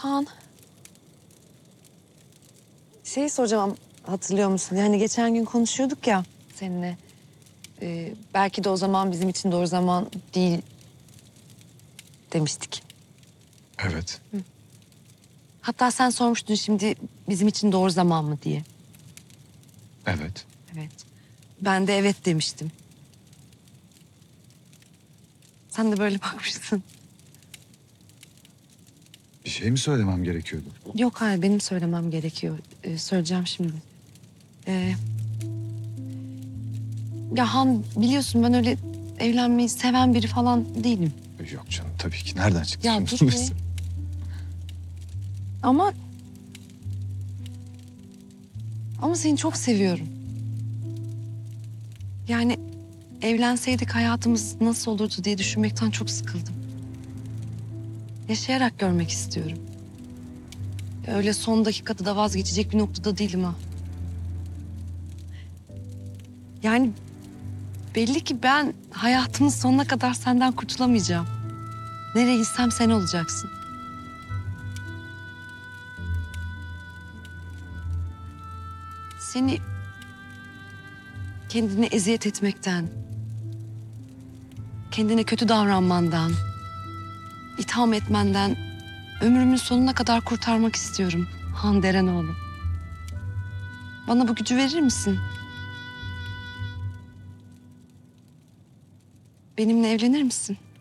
Han. Şey soracağım, hatırlıyor musun? Yani geçen gün konuşuyorduk ya seninle. Belki de o zaman bizim için doğru zaman değil demiştik. Evet. Hatta sen sormuştun şimdi bizim için doğru zaman mı diye. Evet. Evet. Ben de evet demiştim. Sen de böyle bakmışsın. Bir şey mi söylemem gerekiyordu? Yok hayır, benim söylemem gerekiyor. Söyleyeceğim şimdi. Ee, Ya Han, biliyorsun ben öyle evlenmeyi seven biri falan değilim. Yok canım, tabii ki. Nereden çıktı Ya şimdi dur bunlar? be. Ama seni çok seviyorum. Yani evlenseydik hayatımız nasıl olurdu diye düşünmekten çok sıkıldım. Yaşayarak görmek istiyorum. Öyle son dakikada da vazgeçecek bir noktada değilim ha. Yani belli ki ben hayatımın sonuna kadar senden kurtulamayacağım. Nereye gitsem sen olacaksın. Seni kendine eziyet etmekten, kendine kötü davranmandan, itham etmenden ömrümün sonuna kadar kurtarmak istiyorum Han Derenoğlu. Bana bu gücü verir misin? Benimle evlenir misin?